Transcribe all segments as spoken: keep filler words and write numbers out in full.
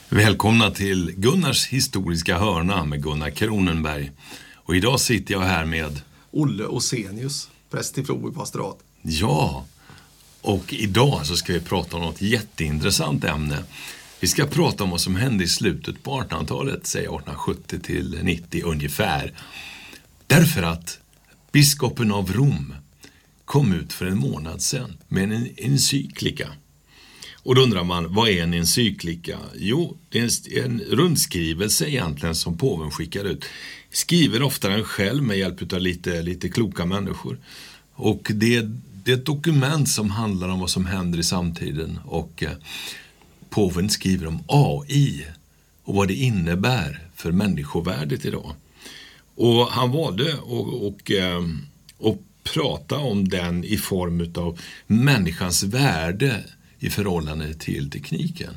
Välkomna till Gunnars historiska hörna med Gunnar Kronenberg. Och idag sitter jag här med Olle Osenius, präst i Floby pastorat. Ja, och idag så ska vi prata om något jätteintressant ämne. Vi ska prata om vad som hände i slutet på artonhundratalet, säg arton sjuttio till nittio ungefär. Därför att biskopen av Rom kom ut för en månad sedan med en encyklika. Och då undrar man, vad är en encyklika? Jo, det är en rundskrivelse egentligen som påven skickar ut. Skriver ofta den själv med hjälp av lite, lite kloka människor. Och det, det är ett dokument som handlar om vad som händer i samtiden. Och eh, påven skriver om A I och vad det innebär för människovärdet idag. Och han valde att och, eh, och prata om den i form av människans värde i förhållande till tekniken.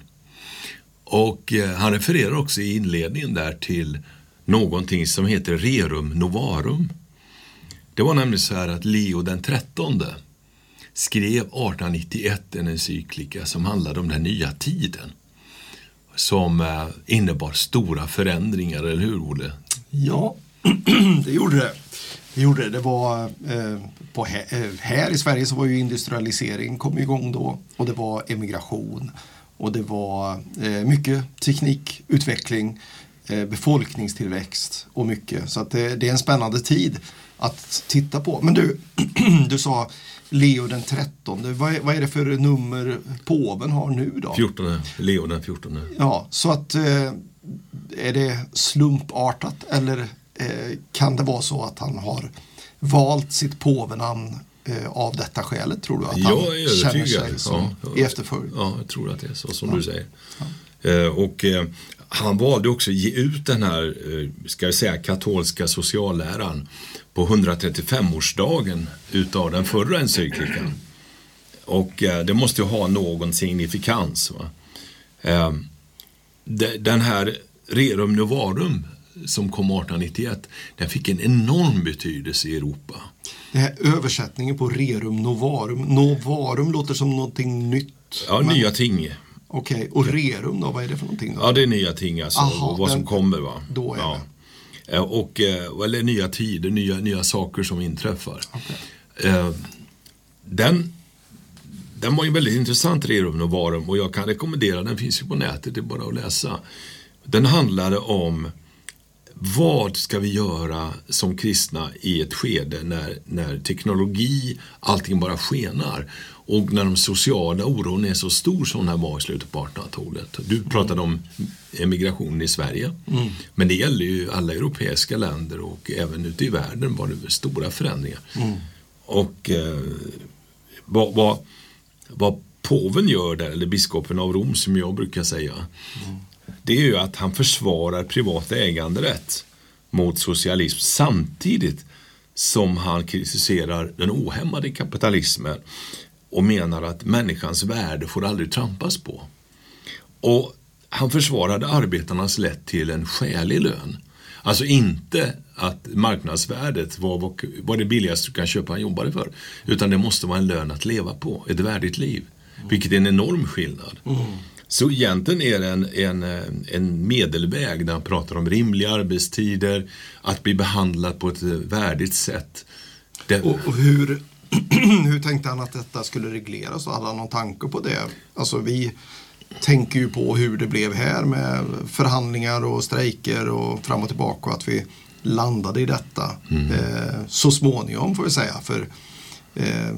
Och eh, han refererar också i inledningen där till någonting som heter Rerum Novarum. Det var nämligen så här att Leo den trettonde skrev arton nittioett en encyklika som handlade om den nya tiden. Som eh, innebar stora förändringar, eller hur, Olle? Ja, det gjorde det. Det gjorde det. Det var eh, på här, här i Sverige så var ju industrialisering kom igång då, och det var emigration och det var eh, mycket teknikutveckling, eh, befolkningstillväxt och mycket. Så att det, det är en spännande tid att titta på. Men du, du sa Leo den trettonde. Vad är, vad är det för nummer påven har nu då? fjortonde, Leo den fjortonde. Ja, så att eh, är det slumpartat eller eh, kan det vara så att han har valt sitt påvenamn eh, av detta skälet, tror du? Att han jag känner sig som ja, i efterföljd? Ja, jag tror att det är så som ja. du säger. Ja. Eh, och eh, han valde också att ge ut den här, eh, ska jag säga, katolska socialläran på hundratrettiofemårsdagen utav den förra encyklikan. Och eh, det måste ju ha någon signifikans. Va? Eh, de, den här Rerum Novarum som kom arton nittioett, den fick en enorm betydelse i Europa. Den här översättningen på Rerum Novarum, Novarum låter som någonting nytt. Ja, men nya ting. Okej, okay. Och Rerum då, vad är det för någonting då? Ja, det är nya ting alltså, Aha, och vad den, som kommer, va? Då är ja. det. Och, eller nya tider, nya, nya saker som inträffar. Okay. Den, den var ju väldigt intressant, Rerum Novarum, och jag kan rekommendera, den finns ju på nätet, det är bara att läsa. Den handlade om vad ska vi göra som kristna i ett skede när, när teknologi, allting bara skenar, och när de sociala oron är så stor som den här var i slutet på artonhundratalet. Du pratade om emigrationen i Sverige, mm. men det gäller ju alla europeiska länder, och även ute i världen var det stora förändringar. Mm. Och eh, vad, vad, vad påven gör där, eller biskopen av Rom som jag brukar säga, mm. det är ju att han försvarar privat äganderätt mot socialism samtidigt som han kritiserar den ohämmade kapitalismen och menar att människans värde får aldrig trampas på. Och han försvarade arbetarnas rätt till en skälig lön. Alltså inte att marknadsvärdet var, var det billigaste du kan köpa en jobbare för, utan det måste vara en lön att leva på, ett värdigt liv, vilket är en enorm skillnad. Mm. Så egentligen är det en, en, en medelväg där han pratar om rimliga arbetstider, att bli behandlad på ett värdigt sätt. Det... Och, och hur, hur tänkte han att detta skulle regleras? Och hade han någon tanke på det? Alltså vi tänker ju på hur det blev här med förhandlingar och strejker och fram och tillbaka, och att vi landade i detta mm. eh, så småningom, får vi säga. För Eh,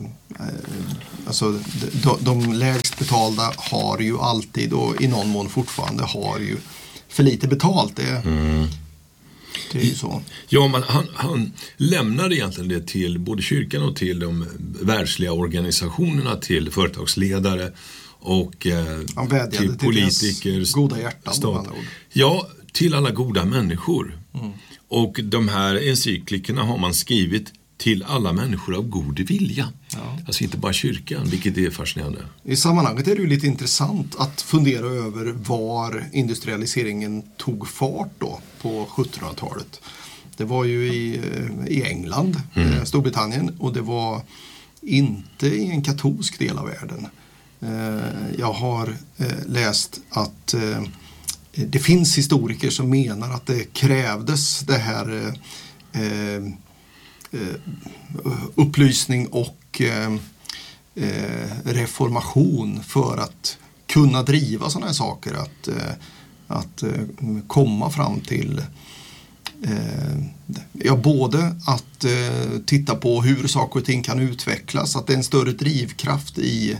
alltså de, de lägst betalda har ju alltid, och i någon mån fortfarande har ju för lite betalt. Det, mm. det är ju så. Ja, men han, han lämnade egentligen det till både kyrkan och till de världsliga organisationerna, till företagsledare och eh, till politiker, till goda hjärtan, stat. Ja, till alla goda människor. Mm. Och de här encyklikerna har man skrivit till alla människor av god vilja. Ja. Alltså inte bara kyrkan, vilket är fascinerande. I sammanhanget är det ju lite intressant att fundera över var industrialiseringen tog fart då på sjuttonhundratalet. Det var ju i, i England, mm. Storbritannien, och det var inte i en katolsk del av världen. Jag har läst att det finns historiker som menar att det krävdes det här eh, eh, upplysning och eh, reformation för att kunna driva sådana här saker, att, att komma fram till ja, både att titta på hur saker och ting kan utvecklas, att det är en större drivkraft i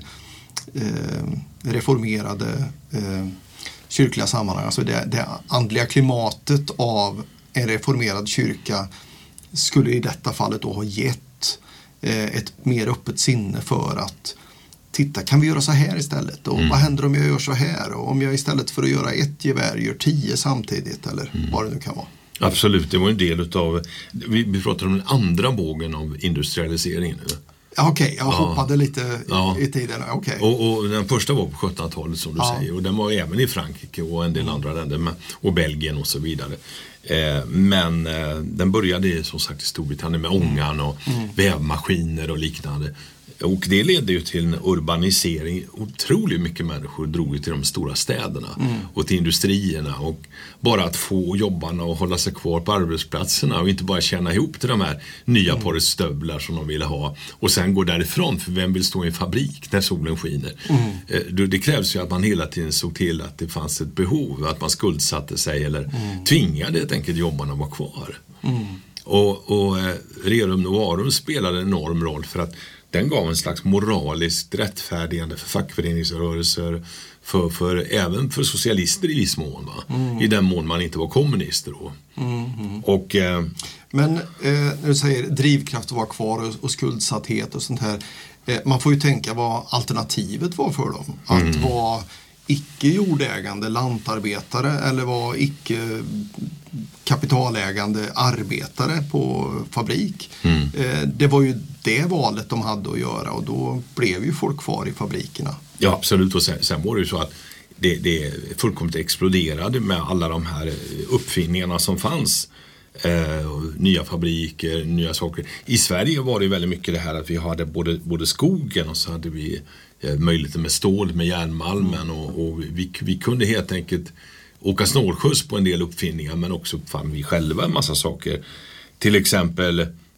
reformerade kyrkliga sammanhang, alltså det, det andliga klimatet av en reformerad kyrka skulle i detta fallet då ha gett ett mer öppet sinne för att titta, kan vi göra så här istället? Och mm. vad händer om jag gör så här? Och om jag istället för att göra ett gevär gör tio samtidigt, eller mm. vad det nu kan vara. Absolut, det var en del av, vi, vi pratar om den andra vågen av industrialiseringen nu. Okej, okay, jag ja. hoppade lite ja. i tiden. Okay. Och, och den första var på sjuttonhundratalet som du ja. säger, och den var även i Frankrike och en del mm. andra länder och Belgien och så vidare. Eh, men eh, den började som sagt i Storbritannien med ångan och mm. vävmaskiner och liknande. Och det ledde ju till en urbanisering. Otroligt mycket människor drog ju till de stora städerna mm. och till industrierna. Och bara att få jobbarna och hålla sig kvar på arbetsplatserna och inte bara tjäna ihop till de här nya mm. paret stövlar som de ville ha. Och sen gå därifrån, för vem vill stå i en fabrik när solen skiner? Mm. Det krävs ju att man hela tiden såg till att det fanns ett behov, att man skuldsatte sig eller mm. tvingade helt enkelt jobbarna att vara kvar. Mm. Och, och Rerum Novarum spelade en enorm roll för att den gav en slags moraliskt rättfärdigande för fackföreningsrörelser, för, för, även för socialister i viss mån, va? Mm. I den mån man inte var kommunister då. Mm, mm. Och, eh, Men eh, när du säger drivkraft att vara kvar och, och skuldsatthet och sånt här, eh, man får ju tänka vad alternativet var för dem. Att mm. vara icke-jordägande lantarbetare eller vara icke kapitalägande arbetare på fabrik. Mm. Eh, det var ju det valet de hade att göra, och då blev ju folk kvar i fabrikerna. Ja, absolut. Och sen, sen var det ju så att det, det fullkomligt exploderade med alla de här uppfinningarna som fanns. Eh, nya fabriker, nya saker. I Sverige var det väldigt mycket det här att vi hade både, både skogen och så hade vi eh, möjligheter med stål, med järnmalmen och, och vi, vi kunde helt enkelt åka snålskjuts på en del uppfinningar, men också fann vi själva en massa saker. Till exempel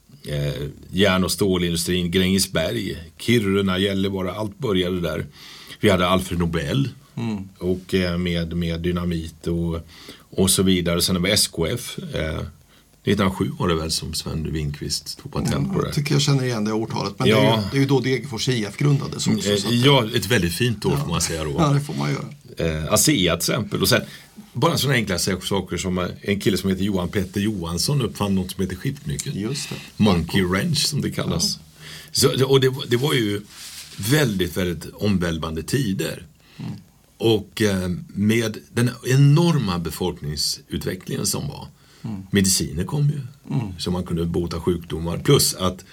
eh, järn- och stålindustrin, Grängesberg, Kiruna, Gällivare, allt började där. Vi hade Alfred Nobel mm. och eh, med, med dynamit och, och så vidare. Sen var S K F eh, nittonhundrasju var det väl som Sven Winqvist tog patent på det. Jag tycker jag känner igen det årtalet. Men ja. det, är ju, det är ju då Degerfors I F grundades också. Eh, ja, ett väldigt fint år ja. får man säga då. Ja, det får man göra. Eh, ASEA till exempel. Och sen bara sådana enkla saker som en kille som heter Johan Petter Johansson uppfann något som heter skiftnyckeln. Just det. Monkey wrench som det kallas. Ja. Så, och det, det var ju väldigt, väldigt omvälvande tider. Mm. Och eh, med den enorma befolkningsutvecklingen som var. Mm. Mediciner kom ju. Mm. Så man kunde bota sjukdomar. Plus att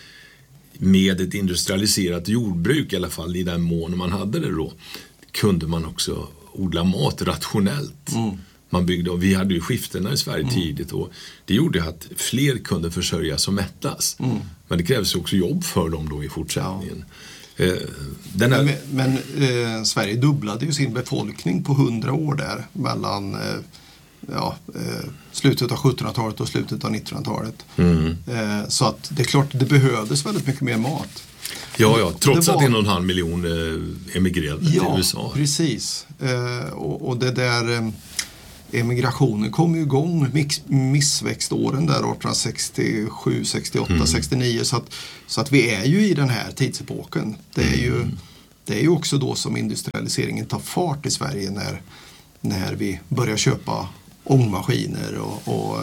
med ett industrialiserat jordbruk, i alla fall i den mån man hade det då, kunde man också odla mat rationellt. Mm. Man byggde, och vi hade ju skiftena i Sverige mm. tidigt, och det gjorde att fler kunde försörjas och mättas. Mm. Men det krävs också jobb för dem då i fortsättningen. Ja. Eh, den här... Men, men eh, Sverige dubblade ju sin befolkning på hundra år där mellan eh, ja, eh, slutet av sjuttonhundratalet och slutet av nittonhundratalet. Mm. Eh, så att det är klart, det behövdes väldigt mycket mer mat. Ja, ja, trots var... att en och en halv miljon eh, emigrerade ja, till U S A. Ja, precis. Eh, och, och det där eh, emigrationen kom ju igång mix, missväxtåren där arton sextiosju, sextioåtta, mm. sextionio, så att, så att vi är ju i den här tidsepoken. Det är ju, mm. det är ju också då som industrialiseringen tar fart i Sverige, när, när vi börjar köpa ångmaskiner och, och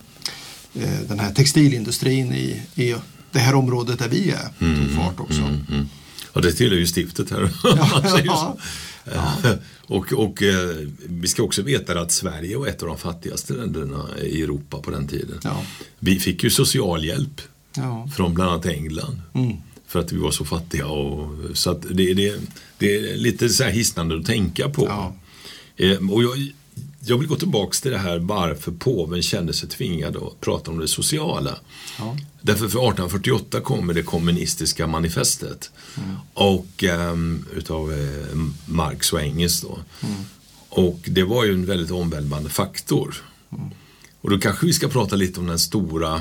eh, den här textilindustrin i, i det här området där vi är tog mm, fart också. Mm, mm. Ja, det tillhör ju stiftet här. Ja, ja. Ja. och och eh, vi ska också veta att Sverige var ett av de fattigaste länderna i Europa på den tiden. Ja. Vi fick ju socialhjälp ja. från bland annat England. Mm. För att vi var så fattiga. Och, så att det, det, det är lite så här hisnande att tänka på. Ja. Eh, och jag... Jag vill gå tillbaka till det här varför påven kände sig tvingad att prata om det sociala. Ja. Därför för arton fyrtioåtta kommer det kommunistiska manifestet mm. och um, utav eh, Marx och Engels då. Mm. Och det var ju en väldigt omvälvande faktor. Mm. Och då kanske vi ska prata lite om den stora,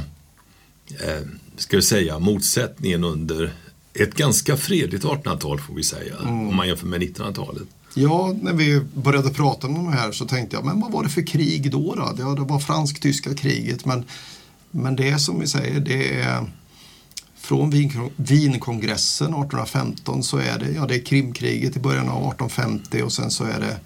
eh, ska vi säga, motsättningen under ett ganska fredligt artonhundratal får vi säga, mm. om man jämför med nittonhundratalet. Ja, när vi började prata om de här så tänkte jag, men vad var det för krig då? då? Ja, det var fransk-tyska kriget, men, men det som vi säger, det är från Wien, Wienkongressen artonhundrafemton så är det, ja, det är Krimkriget i början av arton femtio och sen så är det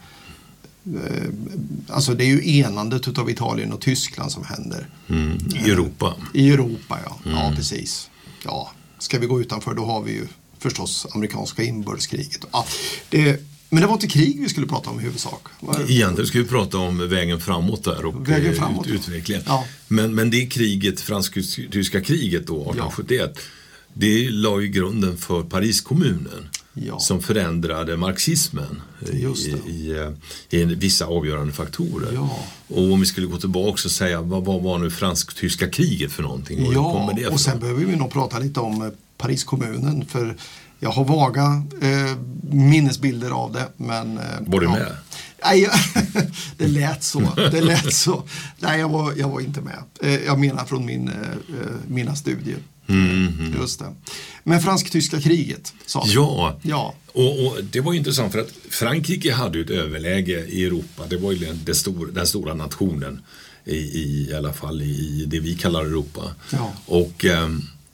eh, alltså det är ju enandet utav Italien och Tyskland som händer. Mm. I Europa. I Europa, ja. Mm. Ja, precis. Ja, ska vi gå utanför då har vi ju förstås amerikanska inbördeskriget. Ja, det, men det var inte krig vi skulle prata om i huvudsak. Egentligen ska vi prata om vägen framåt där och vägen framåt, ut, utvecklingen. Ja. Men, men det kriget, fransk-tyska kriget då, arton sjuttioett, ja. Det la ju grunden för Pariskommunen. Ja. Som förändrade marxismen i, i, i, i vissa avgörande faktorer. Ja. Och om vi skulle gå tillbaka och säga vad, vad var nu fransk-tyska kriget för någonting? Och ja, det och sen behöver vi nog prata lite om Pariskommunen, för jag har vaga eh, minnesbilder av det. Men, eh, var du ja. med? Nej, det lät så. Det lät så. Nej, jag var, jag var inte med. Eh, jag menar från min, eh, mina studier. Mm, mm. Just det. Men fransk-tyska kriget, sa du? Ja, ja. Och, och det var ju intressant för att Frankrike hade ju ett överläge i Europa. Det var ju den, stor, den stora nationen i, i, i alla fall i det vi kallar Europa. Ja. Och eh,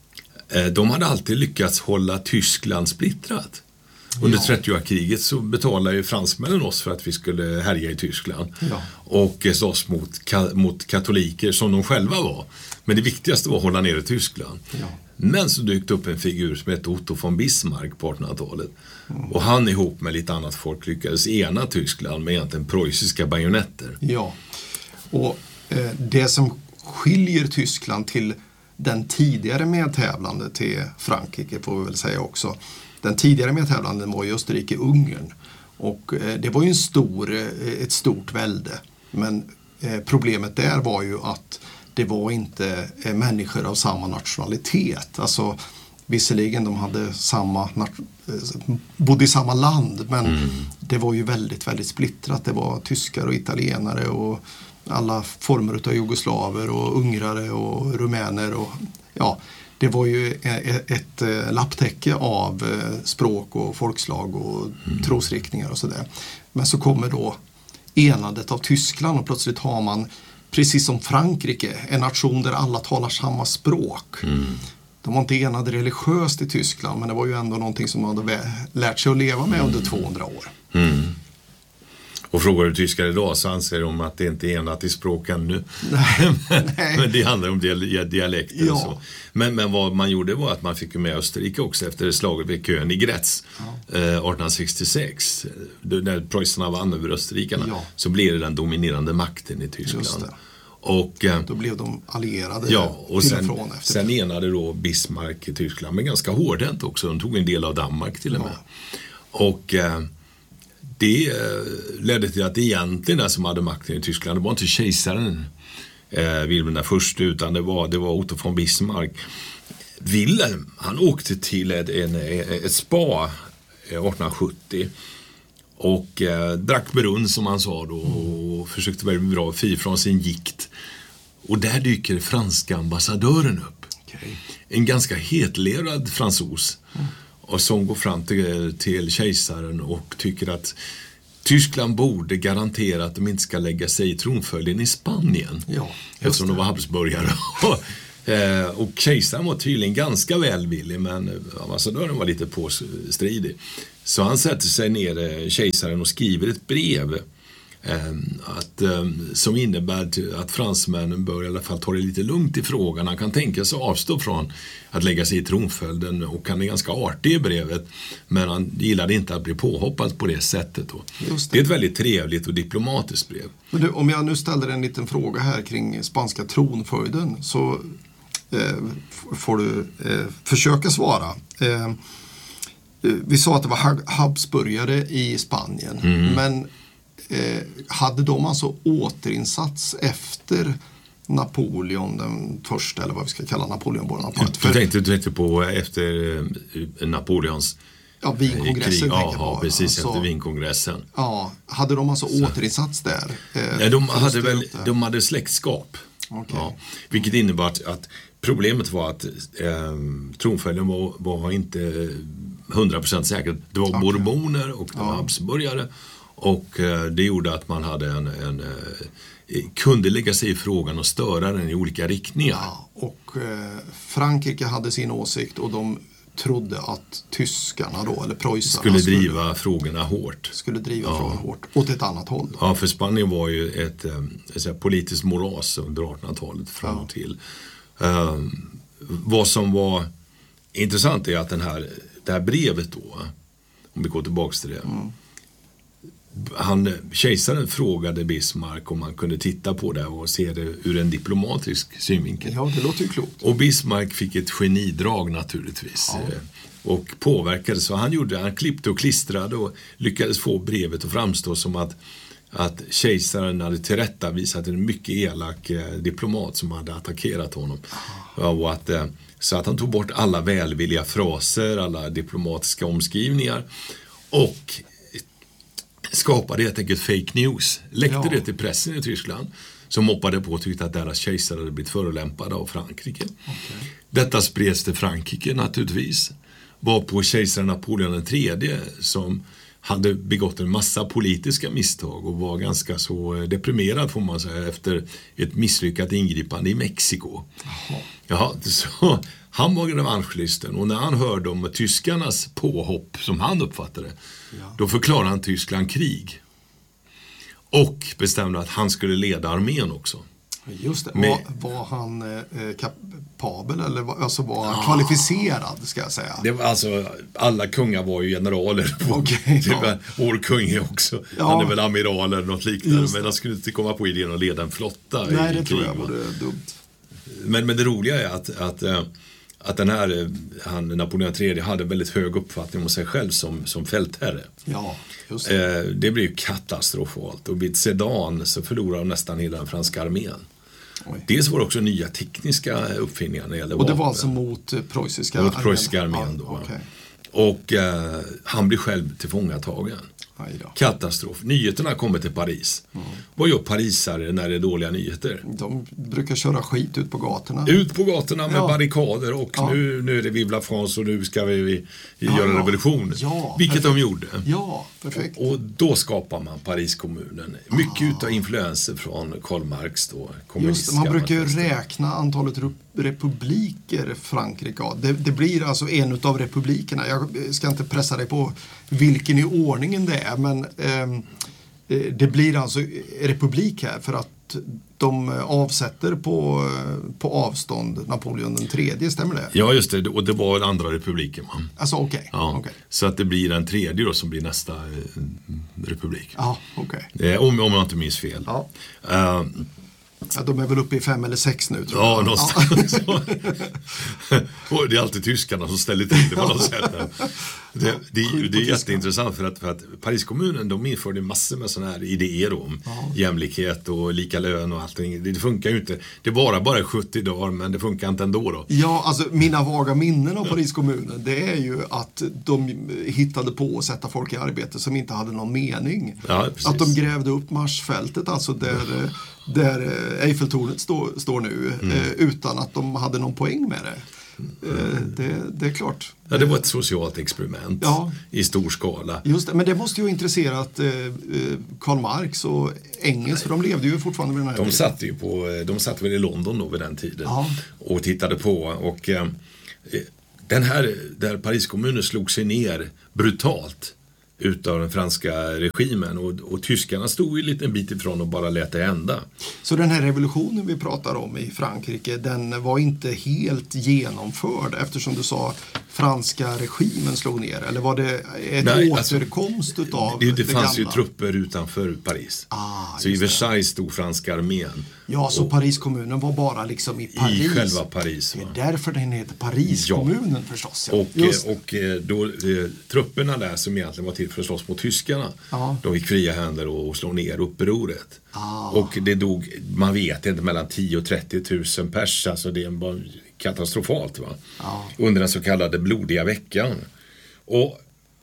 de hade alltid lyckats hålla Tyskland splittrat. Under ja. trettioåriga kriget så betalade ju fransmännen oss för att vi skulle härja i Tyskland. Ja. Och slåss mot, ka- mot katoliker som de själva var. Men det viktigaste var att hålla ner i Tyskland. Ja. Men så dök upp en figur som hette Otto von Bismarck på artonhundratalet. Mm. Och han ihop med lite annat folk lyckades ena Tyskland med egentligen preussiska bajonetter. Ja, och eh, det som skiljer Tyskland till den tidigare medtävlande till Frankrike får vi väl säga också. Den tidigare medtävlanden var ju Österrike-Ungern. Och eh, det var ju en stor, eh, ett stort välde. Men eh, problemet där var ju att det var inte eh, människor av samma nationalitet. Alltså visserligen de hade samma eh, bodde i samma land, men mm. det var ju väldigt väldigt splittrat. Det var tyskar och italienare och alla former av jugoslaver och ungrare och rumäner och ja, det var ju ett, ett, ett lapptäcke av språk och folkslag och mm. trosriktningar och sådär. Men så kommer då enandet av Tyskland och plötsligt har man, precis som Frankrike, en nation där alla talar samma språk. Mm. De var inte enade religiöst i Tyskland, men det var ju ändå någonting som man hade lärt sig att leva med mm. under tvåhundra år. Mm. Och frågar du tyskar idag så anser de att det inte är enat i språk ännu. Nej, men, nej. men det handlar om dialekter ja. och så. Men, men vad man gjorde var att man fick med Österrike också efter slaget vid Königgrätz ja. eh, arton sextiosex. När preussarna vann över österrikarna ja. så blev det den dominerande makten i Tyskland. Och, eh, då blev de allierade ja, och sen, och från efter. Sen enade då Bismarck i Tyskland, men ganska hårdhänt också. De tog en del av Danmark till och med. Ja. Och eh, det ledde till att egentligen den som hade makten i Tyskland, det var inte kejsaren eh, Wilhelm den första, utan det var, det var Otto von Bismarck. Wilhelm, han åkte till ett, en, ett spa eh, arton sjuttio och eh, drack brunn som han sa då och försökte väldigt bra fri från sin gikt. Och där dyker franska ambassadören upp. Okay. En ganska hetlerad fransos. Mm. Och som går fram till, till kejsaren och tycker att Tyskland borde garantera att de inte ska lägga sig i tronföljden i Spanien. Ja, eftersom de var habsburgare. Och kejsaren var tydligen ganska välvillig, men ambassadören var lite påstridig. Så han sätter sig ner, kejsaren, och skriver ett brev att, som innebär att fransmännen bör i alla fall ta det lite lugnt i frågan. Han kan tänka sig avstå från att lägga sig i tronföljden, och han är ganska artig i brevet, men han gillade inte att bli påhoppad på det sättet då. Det. det är ett väldigt trevligt och diplomatiskt brev. Men du, om jag nu ställer en liten fråga här kring spanska tronföljden, så eh, får du eh, försöka svara. Eh, vi sa att det var habsburgare i Spanien, mm. men Eh, hade de alltså återinsats efter Napoleon den första, eller vad vi ska kalla Napoleon Bonaparte? Du tänkte, du tänkte på efter eh, Napoleons Ja, Wienkongressen ja, tänker ja, på. precis alltså, efter Wienkongressen. Ja, hade de alltså så. återinsats där? Eh, Nej, de hade väl, de hade släktskap. Okay. Ja, vilket innebar att, att problemet var att eh, tronföljden var, var inte hundra procent säkert. Det var okay. bourboner och det var ja. habsburgare. Och eh, det gjorde att man hade en, en eh, kunde lägga sig i frågan och störa den i olika riktningar. Ja, och eh, Frankrike hade sin åsikt och de trodde att tyskarna då, eller preussarna skulle driva skulle, frågorna hårt. Skulle driva ja. frågorna hårt åt ett annat håll. Ja, för Spanien var ju ett, ett, ett politiskt moras under artonhundratalet fram och till. Um, vad som var intressant är att den här, det här brevet då, om vi går tillbaka till det. Mm. Han, kejsaren frågade Bismarck om man kunde titta på det och se det ur en diplomatisk synvinkel. Ja, det låter ju klokt. Och Bismarck fick ett genidrag naturligtvis. Ja. Och påverkade, så han gjorde, han klippte och klistrade och lyckades få brevet att framstå som att, att kejsaren hade tillrättavisat en mycket elak eh, diplomat som hade attackerat honom. Ja, och att, eh, så att han tog bort alla välvilliga fraser, alla diplomatiska omskrivningar och skapade helt enkelt fake news. Läckte ja. det till pressen i Tyskland som moppade på och tyckte att deras kejsare hade blivit förolämpade av Frankrike. Okay. Detta spreds till Frankrike naturligtvis. Var på kejsaren Napoleon den tredje som hade begått en massa politiska misstag och var ganska så deprimerad får man säga efter ett misslyckat ingripande i Mexiko. Jaha. Ja, så han var revanschlysten och när han hörde om tyskarnas påhopp som han uppfattade ja. då förklarade han Tyskland krig och bestämde att han skulle leda armén också. Just det. Med, var, var han eh, kapabel eller var, alltså var han ja. kvalificerad ska jag säga? Det var alltså, alla kungar var ju generaler. Okay, det var, ja. Vår kung är också. Ja. Han är väl amiral eller något liknande. Men han skulle inte komma på idén att leda en flotta. Nej, i det krig, tror jag var det dumt. Men, men det roliga är att, att, att den här han, Napoleon den tredje hade väldigt hög uppfattning om sig själv som, som fältherre. Ja, just det. Eh, det blev ju katastrofalt. Och vid Sedan så förlorade de nästan hela den franska armén. Oj. Dels var det också nya tekniska uppfinningar när det gällde och det vapen. var alltså mot preussiska mot preussiska armén, armén då. Okay. Och eh, han blev själv tillfångatagen. Katastrof. Nyheterna kommer till Paris. Mm. Vad gör parisare när det är dåliga nyheter? De brukar köra skit ut på gatorna. Ut på gatorna med ja. barrikader och ja. nu, nu är det Vive la France och nu ska vi, vi ja, göra revolution. Ja, vilket perfekt. de gjorde. Ja, perfekt. Och, och då skapar man Pariskommunen. Mycket ah. utav influenser från Karl Marx då. Just, man brukar ju räkna antalet republiker Frankrike. Det, det blir alltså en av republikerna. Jag ska inte pressa dig på vilken i ordningen det är, men eh, det blir alltså republik här för att de avsätter på, på avstånd Napoleon den tredje, stämmer det? Ja, just det, och det var den andra republiken. Man. Alltså okej. Okay. Ja, okay. Så att det blir den tredje då som blir nästa eh, republik. Ja, okej. Okay. Eh, om, om jag inte minns fel. Ja. Uh, Ja, de är väl uppe i fem eller sex nu tror ja, jag. Någonstans. Ja, och det är alltid tyskarna som ställer till det på något sätt. Det, det, det, det är jätteintressant för att, för att Pariskommunen de införde massor med sådana här idéer om ja. jämlikhet och lika lön och allting. Det, det funkar ju inte. Det var bara sjuttio dagar men det funkar inte ändå då. Ja, alltså mina vaga minnen av Pariskommunen det är ju att de hittade på att sätta folk i arbete som inte hade någon mening. Ja, att de grävde upp Marsfältet, alltså där, ja. där Eiffeltornet står, står nu mm. eh, utan att de hade någon poäng med det. Eh, det, det är klart. Ja, det var ett socialt experiment ja. i stor skala. Just det, men det måste ju ha intresserat eh, Karl Marx och Engels, för de levde ju fortfarande med den här de satt ju på, de satt väl i London då vid den tiden ja. och tittade på och eh, den här där Pariskommunen slog sig ner brutalt utav den franska regimen och, och tyskarna stod ju lite en bit ifrån och bara lät det hända. Så den här revolutionen vi pratar om i Frankrike, den var inte helt genomförd eftersom du sa franska regimen slog ner, eller var det ett Nej, återkomst alltså, utav det, det, det fanns gamla? ju trupper utanför Paris. Ah, så i Versailles stod franska armén. Ja, så Pariskommunen var bara liksom i Paris. I själva Paris. Det är därför den heter Pariskommunen ja. förstås. Ja. Och, och då, eh, trupperna där som egentligen var till för att slåss mot tyskarna, ah. de fick fria händer och, och slå ner upproret. Ah. Och det dog, man vet inte, mellan tio och trettio tusen pers, alltså det var katastrofalt va? Ah. Under den så kallade blodiga veckan. Och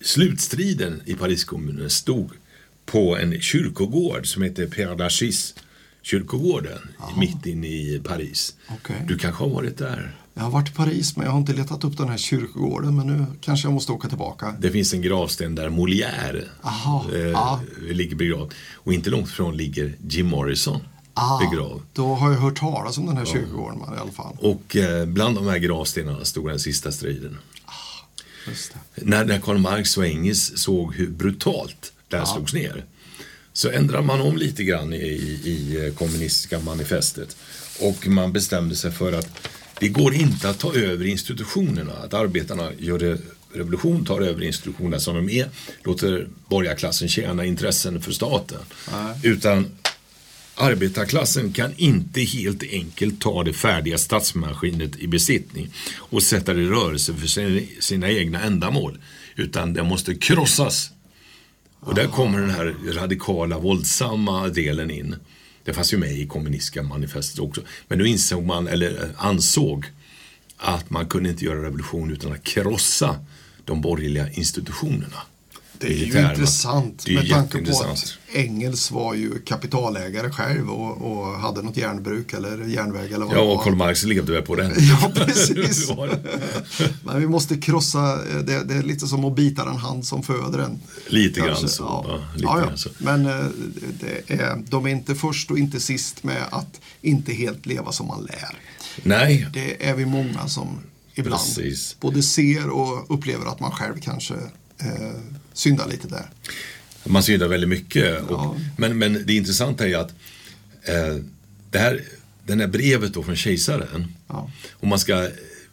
slutstriden i Pariskommunen stod på en kyrkogård som heter Père Lachaise kyrkogården. Aha. Mitt inne i Paris. Okay. Du kanske har varit där? Jag har varit i Paris, men jag har inte letat upp den här kyrkogården, men nu kanske jag måste åka tillbaka. Det finns en gravsten där Molière eh, ah. ligger begravd. Och inte långt ifrån ligger Jim Morrison ah, begravd. Då har jag hört talas om den här ja. kyrkogården i alla fall. Och eh, bland de här gravstenarna stod den sista striden. Ah, just det. När, när Karl Marx och Engels såg hur brutalt det här ah. slogs ner, så ändrade man om lite grann i, i kommunistiska manifestet. Och man bestämde sig för att det går inte att ta över institutionerna. Att arbetarna gör det, revolution tar över institutionerna som de är. Låter borgarklassen tjäna intressen för staten. Nej. Utan arbetarklassen kan inte helt enkelt ta det färdiga statsmaskinet i besittning och sätta det i rörelse för sina, sina egna ändamål. Utan det måste krossas. Och där kommer den här radikala, våldsamma delen in. Det fanns ju med i kommunistiska manifestet också. Men då insåg man, eller ansåg, att man kunde inte göra revolution utan att krossa de borgerliga institutionerna. Det är ju intressant det är med tanke på att Engels var ju kapitalägare själv och, och hade något järnbruk eller järnväg eller vad. Ja, och Karl Marx levde väl på den. Ja, precis. Men vi måste krossa, det, det är lite som att bita den hand som föder en. Lite kanske. Grann så. Ja. Ja, lite ja, ja. Grann så. Men det är, de är inte först och inte sist med att inte helt leva som man lär. Nej. Det är vi många som ibland precis. Både ser och upplever att man själv kanske eh, syndar lite där. Man syndar väldigt mycket. Och, ja. men, men det intressanta är att eh, det här, den här brevet då från kejsaren, ja. Om man ska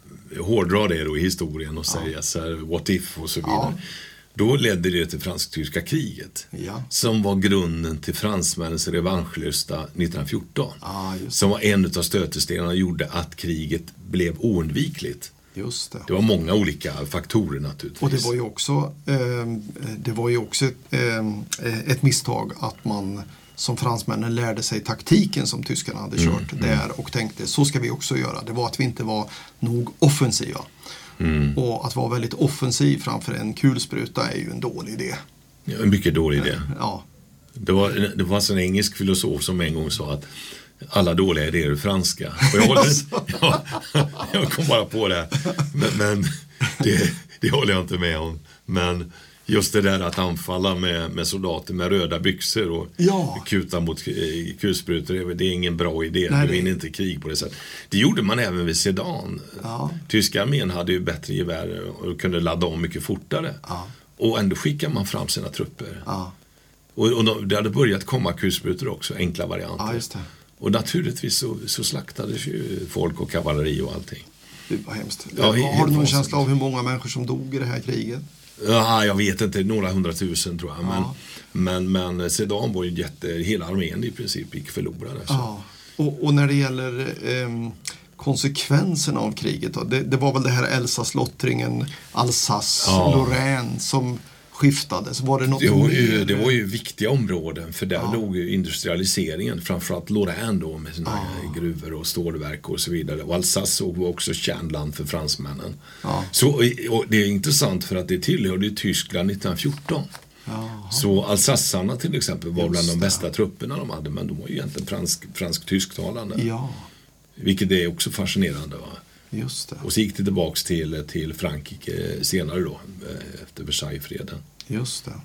hårdra det då i historien och säga ja. Så här, what if och så vidare. Ja. Då ledde det till fransk-tyska kriget. Ja. Som var grunden till fransmännens revanschlusta nittonhundrafjorton. Ja, som var en av stötestenarna gjorde att kriget blev oundvikligt. Just det. Det var många olika faktorer naturligtvis. Och det var ju också, eh, det var ju också ett, eh, ett misstag att man som fransmännen lärde sig taktiken som tyskarna hade kört mm, där mm. och tänkte så ska vi också göra. Det var att vi inte var nog offensiva. Mm. Och att vara väldigt offensiv framför en kulspruta är ju en dålig idé. Ja, en mycket dålig idé. Ja. Det var, det var en engelsk filosof som en gång sa att alla dåliga idéer är franska. Och jag, håller, ja, jag kom bara på det. Men, men det, det håller jag inte med om. Men just det där att anfalla med, med soldater med röda byxor och ja. kuta mot kulsprutor, det är ingen bra idé. Nej, det vinner inte krig på det sättet. Det gjorde man även vid Sedan. Ja. Tyska armén hade ju bättre gevär och kunde ladda om mycket fortare. Ja. Och ändå skickar man fram sina trupper. Ja. Och, och de, det hade börjat komma kulsprutor också, enkla varianter. Ja, just det. Och naturligtvis så, så slaktades ju folk och kavalleri och allting. Det var hemskt. Ja, har du någon känsla av hur många människor som dog i det här kriget? Ja, jag vet inte, några hundratusen tror jag. Ja. Men, men, men Sedan var ju jätte, hela armén i princip gick förlorade. Så. Ja. Och, och när det gäller eh, konsekvenserna av kriget då, det, det var väl det här Elsass-lottringen, Alsace, ja. Lorraine som skiftades. Var det något det, var mer? ju, det var ju viktiga områden för där ja. låg ju industrialiseringen, framförallt Lorraine då med sina ja. gruvor och stålverk och så vidare. Och Alsace var också kärnland för fransmännen. Ja. Så, och det är intressant för att det tillhörde ju Tyskland nittonhundrafjorton. Jaha. Så alsassarna till exempel var Just bland de det. bästa trupperna de hade, men de var ju egentligen fransk, fransk-tysktalande. Ja. Vilket är också fascinerande, va? Just det. Och så gick det tillbaks till, till Frankrike senare då, efter Versaillesfreden. Just det.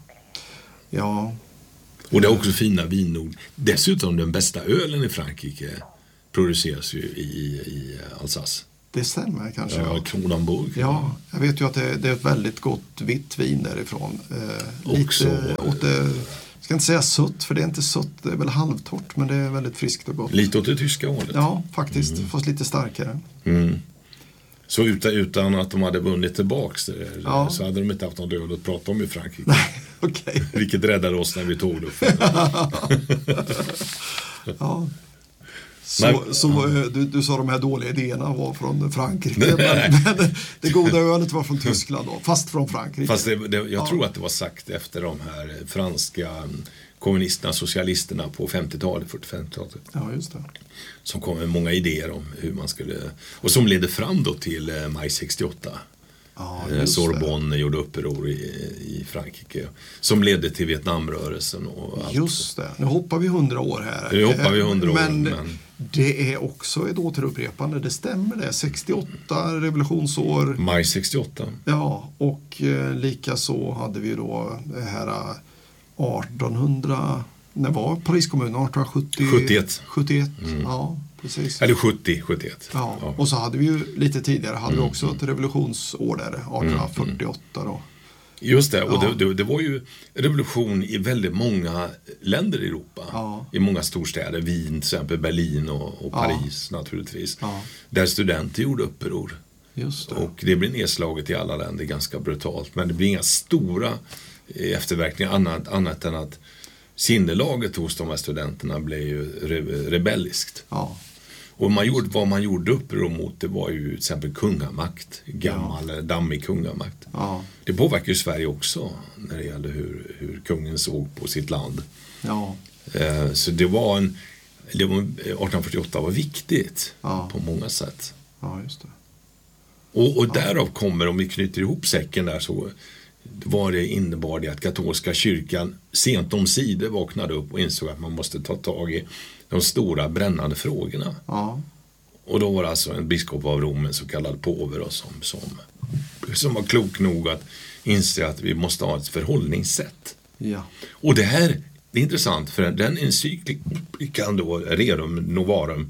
Ja. Och det är också fina vinord. Dessutom den bästa ölen i Frankrike produceras ju i, i Alsace. Det stämmer kanske. Ja, Kronenbourg. Ja, jag vet ju att det, det är ett väldigt gott vitt vin därifrån. Eh, också. Lite åt det, jag ska inte säga sött, för det är inte sött, det är väl halvtorrt, men det är väldigt friskt och gott. Lite åt det tyska hållet. Ja, faktiskt, mm. fast lite starkare. Mm. Så utan, utan att de hade vunnit tillbaks det, ja. så hade de inte haft något öl att prata om i Frankrike. Nej, okej. Okay. Vilket räddade oss när vi tog det. Ja. Så, men, så ja. du, du sa de här dåliga idéerna var från Frankrike, men, men det goda ölet var från Tyskland då, fast från Frankrike. Fast det, det, jag ja. tror att det var sagt efter de här franska kommunisterna, socialisterna på femtiotalet, fyrtio-femtiotalet. Ja, just det. Som kom med många idéer om hur man skulle, och som ledde fram då till maj sextioåtta. Ja, eh, Sorbonne det. gjorde uppror i, i Frankrike som ledde till Vietnamrörelsen och allt. Just det, nu hoppar vi hundra år här. Nu hoppar vi hundra men, år. Men det är också ett återupprepande, det stämmer det. sextioåtta revolutionsår. maj sextioåtta. Ja, och eh, lika så hade vi då det här artonhundra, när var Pariskommunen? arton sjuttio, sjuttioett. sjuttioett, mm. ja precis. Eller sjuttio, sjuttioett. Ja. Ja. Och så hade vi ju lite tidigare, hade mm. vi också ett revolutionsår där, arton fyrtioåtta då. Just det, och ja. det, det, det var ju revolution i väldigt många länder i Europa. Ja. I många storstäder, Wien till exempel, Berlin och, och Paris ja. naturligtvis. Ja. Där studenter gjorde uppror. Just det. Och det blir nedslaget i alla länder ganska brutalt. Men det blir inga stora efterverkningar annat, annat än att sinnelaget hos de här studenterna blev ju re, rebelliskt. Ja. Och man gjorde, vad man gjorde uppror mot det var ju till exempel kungamakt, gammal ja. dammig kungamakt. Ja. Det påverkar ju Sverige också när det gäller hur, hur kungen såg på sitt land. Ja. Eh, så det var en, det var, arton fyrtioåtta var viktigt ja. på många sätt. Ja, just det. Och, och därav kommer, om vi knyter ihop säcken där, så var det innebar det att katolska kyrkan sent om sidor vaknade upp och insåg att man måste ta tag i de stora brännande frågorna. Ja. Och då var det alltså en biskop av Rom, en så kallad påve då, som, som, som var klok nog att inse att vi måste ha ett förhållningssätt. Ja. Och det här, det är intressant, för den encyklikan då, Rerum Novarum,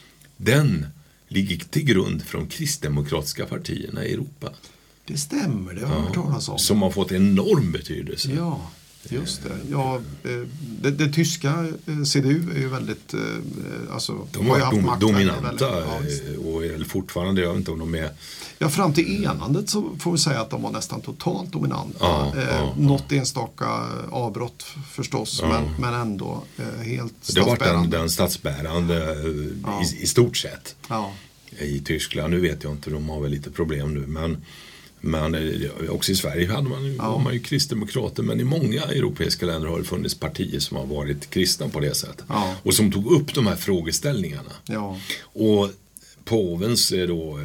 den ligger till grund för de kristdemokratiska partierna i Europa. Det stämmer, det har jag hört talas om. Som har fått enorm betydelse. Ja, just det. Ja, det, det tyska C D U är ju väldigt... Alltså, de har varit dom, dominanta väldigt, ja, och är fortfarande, jag vet inte om de är... Ja, fram till enandet så får vi säga att de var nästan totalt dominanta. Ja, eh, ja, något enstaka avbrott förstås, ja. men, men ändå eh, helt statsbärande. Det har varit den, den statsbärande ja. i, i stort sett ja. i Tyskland. Nu vet jag inte, de har väl lite problem nu, men... Men också i Sverige hade man ju, ja. var man ju kristdemokrater, men i många europeiska länder har det funnits partier som har varit kristna på det sättet. Ja. Och som tog upp de här frågeställningarna. Ja. Och påvens då,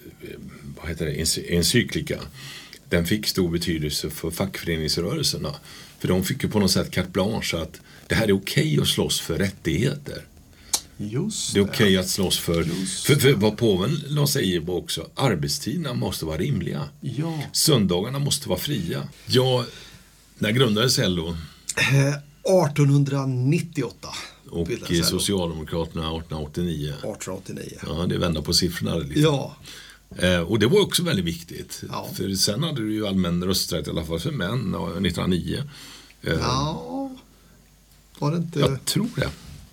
vad heter det, encyklika, den fick stor betydelse för fackföreningsrörelserna. För de fick ju på något sätt carte blanche att det här är okej att slåss för rättigheter. Just det är okej att slåss för, för, för vad påven la sig i var också, arbetstiderna måste vara rimliga. Ja. Söndagarna måste vara fria. Ja, när grundades L O? Eh, arton nittioåtta. Och Socialdemokraterna arton åttionio. arton åttionio. Ja, det vända på siffrorna lite. Ja. Eh, och det var också väldigt viktigt. Ja. För sen hade du ju allmän rösträtt, i alla fall för män, nittonhundranio. Eh, ja. Var det inte... Jag tror det.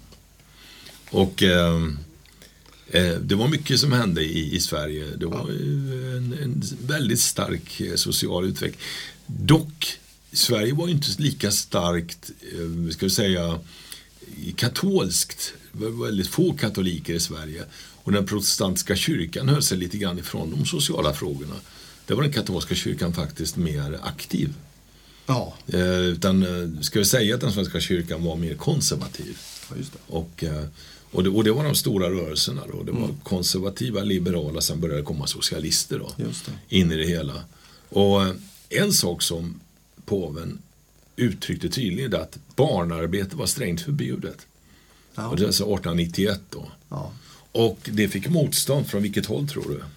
Och eh, det var mycket som hände i, i Sverige. Det var ja. en, en väldigt stark social utveckling. Dock, Sverige var ju inte lika starkt, eh, ska vi säga, katolskt. Det var väldigt få katoliker i Sverige. Och den protestantiska kyrkan höll sig lite grann ifrån de sociala frågorna. Där var den katolska kyrkan faktiskt mer aktiv. Ja. Eh, utan, ska vi säga att den svenska kyrkan var mer konservativ. Ja, just det. Och... Eh, Och det, och det var de stora rörelserna då. Det var mm. konservativa, liberala, sen började det komma socialister då. Just det. In i det hela. Och en sak som påven uttryckte tydligt är att barnarbete var strängt förbjudet. Ja. Och det är alltså arton nittioett då. Ja. Och det fick motstånd från vilket håll tror du?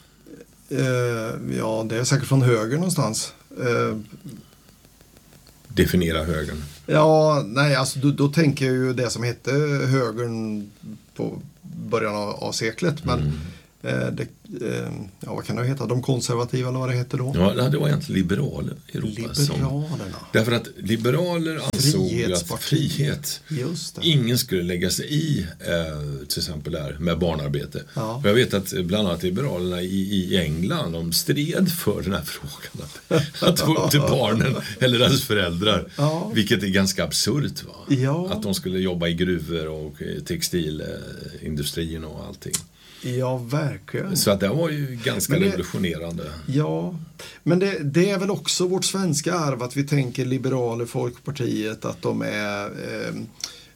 Eh, ja, det är säkert från höger någonstans. Eh, Definiera högern. Ja, nej, alltså då, då tänker jag ju det som hette högern på början av, av seklet, men mm. eh, det, eh, ja, vad kan det heta? De konservativa eller vad det heter då? Ja, det var egentligen liberaler i Europa. Liberalerna. Som, därför att liberaler ansåg att frihet, just det. Ingen skulle lägga sig i eh, till exempel där med barnarbete. Ja. Och jag vet att bland annat liberalerna i, i England, de stred för den här frågan att, att få upp till barnen eller deras föräldrar. Ja. Vilket är ganska absurt, va? Ja. Att de skulle jobba i gruvor och textilindustrin och allting. Ja, verkligen. Så att det var ju ganska det, revolutionerande. Ja, men det, det är väl också vårt svenska arv att vi tänker liberaler, Folkpartiet, att de är eh,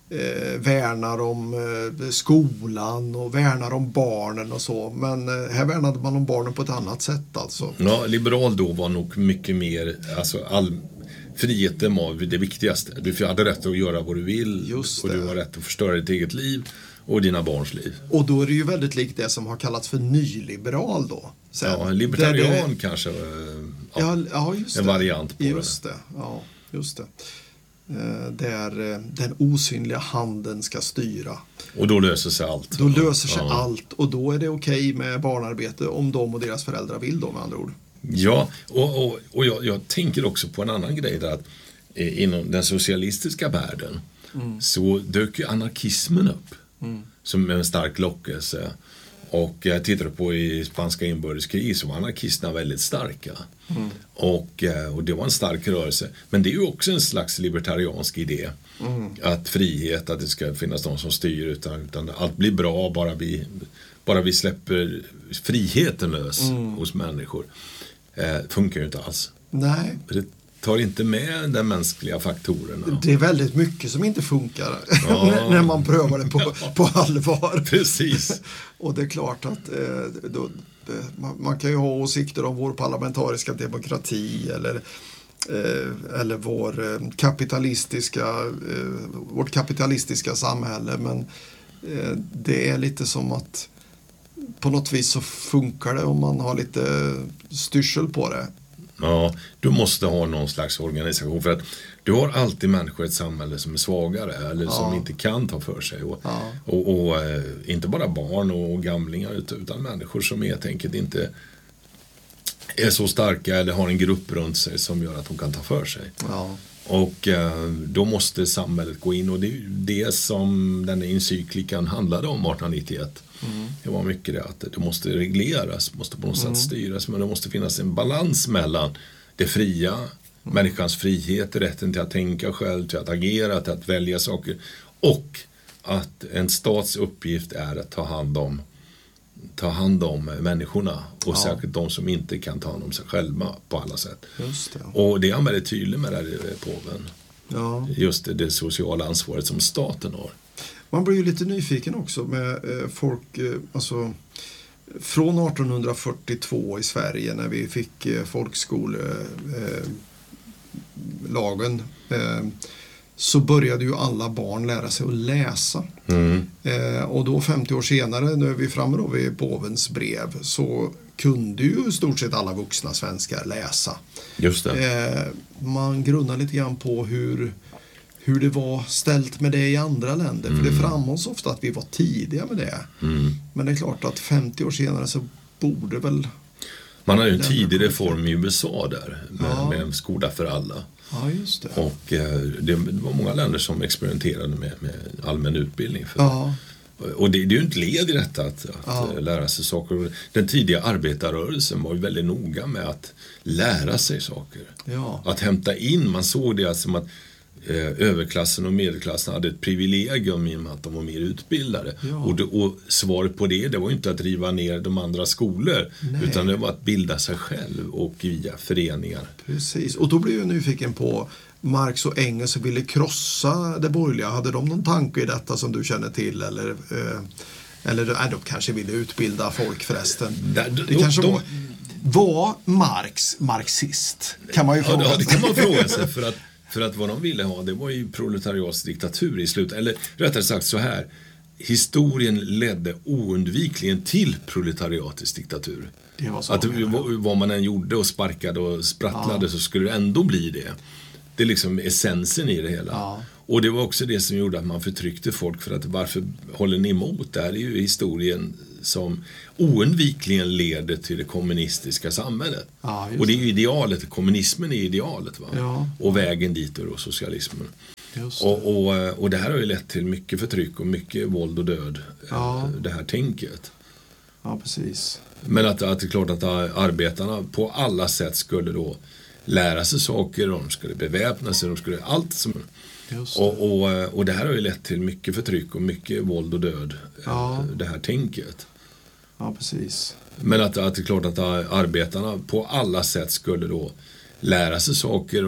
eh, värnar om eh, skolan och värnar om barnen och så. Men eh, här värnade man om barnen på ett annat sätt alltså. Ja, liberal då var nog mycket mer, alltså all, friheten var det viktigaste. Du hade rätt att göra vad du vill. Just och det. du har rätt att förstöra ditt eget liv och dina barns liv. Och då är det ju väldigt likt det som har kallats för nyliberal då. Sen, ja, libertarian det, kanske. Ja, ja, ja, just en det. variant på just det. det. Ja, just det. Eh, där eh, den osynliga handen ska styra. Och då löser sig allt. Då löser sig ja. allt och då är det okej med barnarbete om de och deras föräldrar vill då med andra ord. Ja, och, och, och jag, jag tänker också på en annan grej där att eh, inom den socialistiska världen mm. så dök ju anarkismen upp mm. som en stark lockelse. Och jag tittade på i spanska inbördeskrig så var anarkisterna väldigt starka. Mm. Och, och det var en stark rörelse. Men det är ju också en slags libertariansk idé. Mm. Att frihet, att det ska finnas de som styr utan, utan allt blir bra bara vi, bara vi släpper friheten lös mm. hos människor. Eh, funkar ju inte alls. Nej. Det tar inte med den mänskliga faktorerna. Det är väldigt mycket som inte funkar ja. när man prövar det på, på allvar. Precis. Och det är klart att eh, då, man, man kan ju ha åsikter om vår parlamentariska demokrati eller, eh, eller vår eh, kapitalistiska, eh, vårt kapitalistiska samhälle. Men eh, det är lite som att på något vis så funkar det om man har lite styrsel på det. Ja, du måste ha någon slags organisation för att du har alltid människor i ett samhälle som är svagare eller ja. som inte kan ta för sig och, ja. och, och, och äh, inte bara barn och gamlingar utan människor som helt enkelt inte är så starka eller har en grupp runt sig som gör att de kan ta för sig. Ja. Och äh, då måste samhället gå in och det är det som den encyklikan handlade om arton nittioett. Mm. Det var mycket det att det måste regleras, måste på något mm. sätt styras, men det måste finnas en balans mellan det fria, mm. människans frihet, rätten till att tänka själv, till att agera, till att välja saker och att en stats uppgift är att ta hand om ta hand om människorna och ja. särskilt de som inte kan ta hand om sig själva på alla sätt. Just det. Och det är han väldigt tydlig med där påven. Ja. Just det, det sociala ansvaret som staten har. Man blir ju lite nyfiken också med eh, folk, eh, alltså från arton fyrtiotvå i Sverige när vi fick eh, folkskollagen eh, eh, så började ju alla barn lära sig att läsa. Mm. Eh, och då femtio år senare, nu är vi framme då vid påvens brev, så kunde ju stort sett alla vuxna svenskar läsa. Just det. Eh, man grunnar lite grann på hur hur det var ställt med det i andra länder. Mm. För det framhålls ofta att vi var tidiga med det. Mm. Men det är klart att femtio år senare så borde väl... Man har ju en tidig reform i U S A där med, ja. med en skola för alla. Ja, just det. Och eh, det var många länder som experimenterade med, med allmän utbildning. För ja. Och det, det är ju ett led i detta att, att ja. lära sig saker. Den tidiga arbetarrörelsen var ju väldigt noga med att lära sig saker. Ja. Att hämta in, man såg det som att överklassen och medelklassen hade ett privilegium i och med att de var mer utbildade. Ja. Och, det, och svaret på det, det var ju inte att riva ner de andra skolor. Nej. Utan det var att bilda sig själv och via föreningar. Precis, och då blev jag nyfiken på Marx och Engels som ville krossa det borgerliga. Hade de någon tanke i detta som du känner till? Eller, eh, eller nej, de kanske ville utbilda folk förresten. Det, det de, kanske de, var, var Marx marxist? Kan man ju fråga. Ja, det kan man fråga sig för att För att vad de ville ha, det var ju proletariatsdiktatur i slutet. Eller rättare sagt så här. Historien ledde oundvikligen till proletariatisk diktatur. Det var så. Att vad, vad man än gjorde och sparkade och sprattlade ja. så skulle det ändå bli det. Det är liksom essensen i det hela. Ja. Och det var också det som gjorde att man förtryckte folk. För att varför håller ni emot? Det här är ju historien som oundvikligen leder till det kommunistiska samhället. Ja, och det är ju idealet, kommunismen är idealet va? Ja. Och vägen dit och socialismen. Just det. Och, och, och det här har ju lett till mycket förtryck och mycket våld och död. Ja. Det här tänket. Ja, precis. Men att, att det är klart att arbetarna på alla sätt skulle då lära sig saker, de skulle beväpna sig, de skulle allt som... Just det. Och, och, och det här har ju lett till mycket förtryck och mycket våld och död. Ja. Det här tänket. Ja, precis. Men att, att det är klart att arbetarna på alla sätt skulle då lära sig saker.